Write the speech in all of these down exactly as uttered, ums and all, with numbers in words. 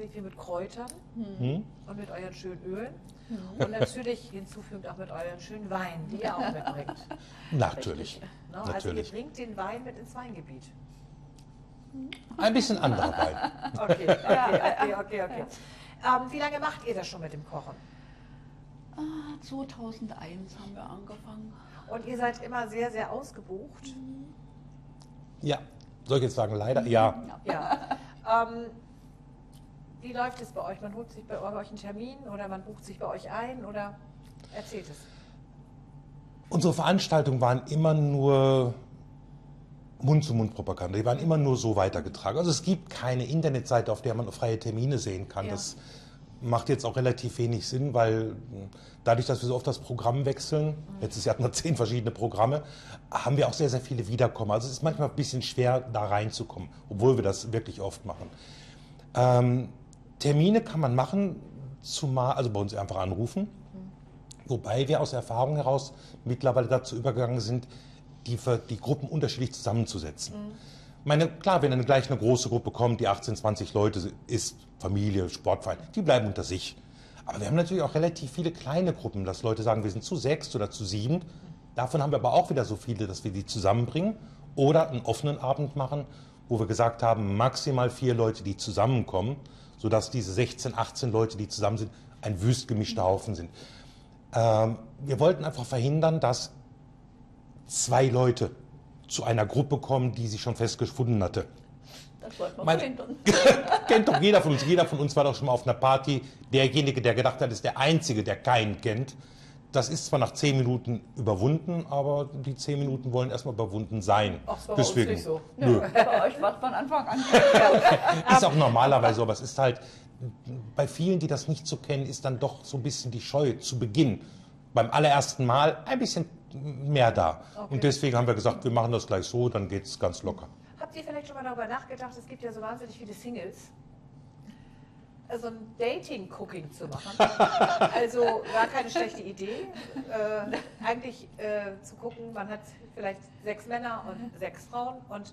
wahnsinnig viel mit Kräutern Hm? und mit euren schönen Ölen. Und natürlich hinzufügend auch mit euren schönen Weinen, die ihr auch mitbringt. Natürlich. Ne? Also ihr Natürlich. bringt den Wein mit ins Weingebiet. Ein bisschen anderer Wein. Okay, okay, okay, okay, okay. Ähm, wie lange macht ihr das schon mit dem Kochen? Ah, zweitausendeins haben wir angefangen. Und ihr seid immer sehr, sehr ausgebucht. Ja, soll ich jetzt sagen, leider? Ja. Ja. Ähm, wie läuft es bei euch? Man holt sich bei euch einen Termin oder man bucht sich bei euch ein oder erzählt es? Unsere Veranstaltungen waren immer nur Mund-zu-Mund-Propaganda. Die waren immer nur so weitergetragen. Also es gibt keine Internetseite, auf der man freie Termine sehen kann. Ja. Das macht jetzt auch relativ wenig Sinn, weil dadurch, dass wir so oft das Programm wechseln, mhm. letztes Jahr hatten wir zehn verschiedene Programme, haben wir auch sehr, sehr viele Wiederkommen. Also es ist manchmal ein bisschen schwer, da reinzukommen, obwohl wir das wirklich oft machen. Ähm, Termine kann man machen, zumal, also bei uns einfach anrufen, mhm. wobei wir aus Erfahrung heraus mittlerweile dazu übergegangen sind, die, die Gruppen unterschiedlich zusammenzusetzen. Mhm. Meine, klar, wenn dann gleich eine große Gruppe kommt, die achtzehn, zwanzig Leute ist, Familie, Sportverein, die bleiben unter sich. Aber wir haben natürlich auch relativ viele kleine Gruppen, dass Leute sagen, wir sind zu sechs oder zu sieben. Davon haben wir aber auch wieder so viele, dass wir die zusammenbringen oder einen offenen Abend machen, wo wir gesagt haben, maximal vier Leute, die zusammenkommen, sodass diese sechzehn, achtzehn Leute, die zusammen sind, ein wüst gemischter Haufen sind. Ähm, wir wollten einfach verhindern, dass zwei Leute zu einer Gruppe kommen, die sich schon festgefunden hatte. Das wollten wir Mein, verhindern. Kennt doch jeder von uns. Jeder von uns war doch schon mal auf einer Party. Derjenige, der gedacht hat, ist der Einzige, der keinen kennt. Das ist zwar nach zehn Minuten überwunden, aber die zehn Minuten wollen erstmal überwunden sein. Ach, das war Deswegen. bei uns nicht so. Nö. Bei euch war es von Anfang an. Ist auch normalerweise so, aber es ist halt, bei vielen, die das nicht so kennen, ist dann doch so ein bisschen die Scheu zu Beginn. Beim allerersten Mal ein bisschen mehr da. Okay. Und deswegen haben wir gesagt, wir machen das gleich so, dann geht es ganz locker. Habt ihr vielleicht schon mal darüber nachgedacht, es gibt ja so wahnsinnig viele Singles, also ein Dating-Cooking zu machen? Also war keine schlechte Idee. Äh, eigentlich äh, zu gucken, man hat vielleicht sechs Männer und sechs Frauen und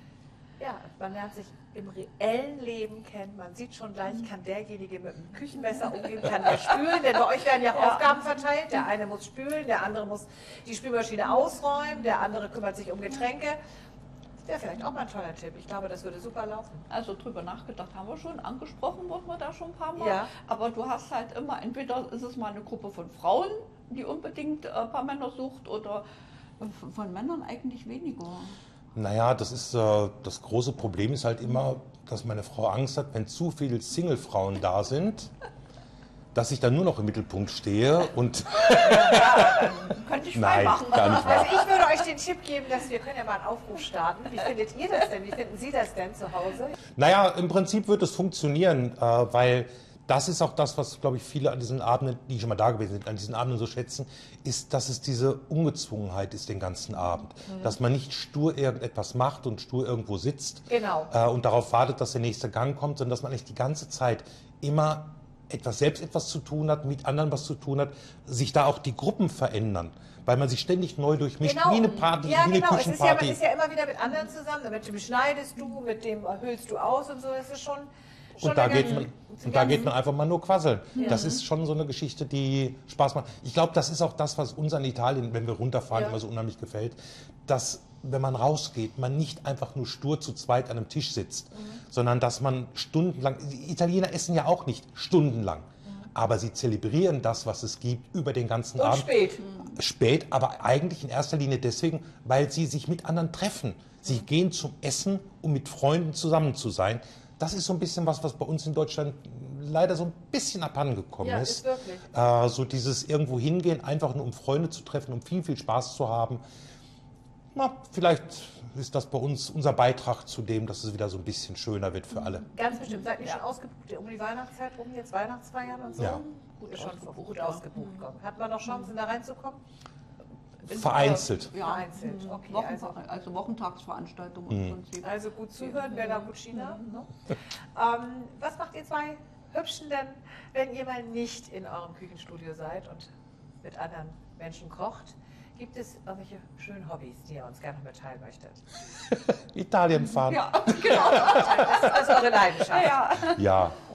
ja, man lernt sich im reellen Leben kennen. Man sieht schon gleich, kann derjenige mit dem Küchenmesser umgehen, kann der spülen, denn bei euch werden ja auch Ja. Aufgaben verteilt. Der eine muss spülen, der andere muss die Spülmaschine ausräumen, der andere kümmert sich um Getränke. Das wäre vielleicht auch mal ein toller Tipp. Ich glaube, das würde super laufen. Also drüber nachgedacht haben wir schon, angesprochen wurden wir da schon ein paar Mal. Ja. Aber du hast halt immer, entweder ist es mal eine Gruppe von Frauen, die unbedingt äh, ein paar Männer sucht, oder von Männern eigentlich weniger. Naja, das ist äh, das große Problem ist halt immer, dass meine Frau Angst hat, wenn zu viele Single-Frauen da sind, dass ich dann nur noch im Mittelpunkt stehe und Könnte ich frei nein, machen. gar nicht wahr. Also ich würde euch den Tipp geben, dass wir können ja mal einen Aufruf starten. Wie findet ihr das denn? Wie finden Sie das denn zu Hause? Naja, im Prinzip wird es funktionieren, äh, weil das ist auch das, was, glaube ich, viele an diesen Abenden, die schon mal da gewesen sind, an diesen Abenden so schätzen, ist, dass es diese Ungezwungenheit ist den ganzen Abend. Mhm. Dass man nicht stur irgendetwas macht und stur irgendwo sitzt Genau. äh, und darauf wartet, dass der nächste Gang kommt, sondern dass man nicht die ganze Zeit immer etwas selbst etwas zu tun hat, mit anderen was zu tun hat, sich da auch die Gruppen verändern, weil man sich ständig neu durchmischt, Genau. wie eine Party, Ja, wie eine genau. Es ist ja, man Küchenparty. ist ja immer wieder mit anderen zusammen. Mit dem schneidest du, mit dem hüllst du aus und so. Es ist schon, schon Und da, eine geht ganz- man, eine und da ganz- geht man einfach mal nur quasseln. Das ist schon so eine Geschichte, die Spaß macht. Ich glaube, das ist auch das, was uns an Italien, wenn wir runterfahren, Ja. immer so unheimlich gefällt, dass, wenn man rausgeht, man nicht einfach nur stur zu zweit an einem Tisch sitzt, Mhm. sondern dass man stundenlang, die Italiener essen ja auch nicht stundenlang, aber sie zelebrieren das, was es gibt, über den ganzen Und Abend. spät. Spät, aber eigentlich in erster Linie deswegen, weil sie sich mit anderen treffen. Sie gehen zum Essen, um mit Freunden zusammen zu sein. Das ist so ein bisschen was, was bei uns in Deutschland leider so ein bisschen abhandengekommen Ja, ist. ist wirklich. Äh, so dieses irgendwo hingehen, einfach nur um Freunde zu treffen, um viel, viel Spaß zu haben. Na, vielleicht ist das bei uns unser Beitrag zu dem, dass es wieder so ein bisschen schöner wird für alle. Ganz bestimmt. Seid ihr schon ausgebucht um die Weihnachtszeit rum, jetzt Weihnachtsfeiern und so? Ja. Gut, ist schon ausgebucht, gut ja. ausgebucht. Hat man noch Chancen, da reinzukommen? Vereinzelt. Ja, Vereinzelt, mhm. okay, Wochen, also- also, Wochentagsveranstaltungen im Prinzip. Also gut zuhören, Bella Cucina. Ne? Ähm, was macht ihr zwei Hübschen denn, wenn ihr mal nicht in eurem Küchenstudio seid und mit anderen Menschen kocht? Gibt es irgendwelche schönen Hobbys, die ihr uns gerne mitteilen möchtet? Italien fahren. Ja, genau. Das ist eure Leidenschaft. Ja. Ja,